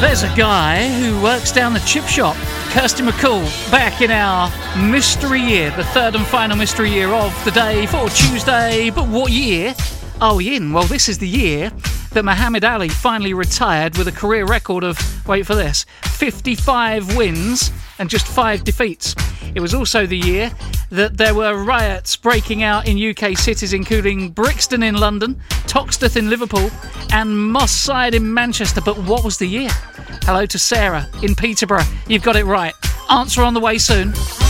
There's a guy who works down the chip shop, Kirsty McCall, back in our mystery year, the third and final mystery year of the day for Tuesday. But what year are we in? Well, this is the year that Muhammad Ali finally retired with a career record of, wait for this, 55 wins and just 5 defeats. It was also the year that there were riots breaking out in UK cities, including Brixton in London, Toxteth in Liverpool, and Moss Side in Manchester. But what was the year? Hello to Sarah in Peterborough. You've got it right. Answer on the way soon.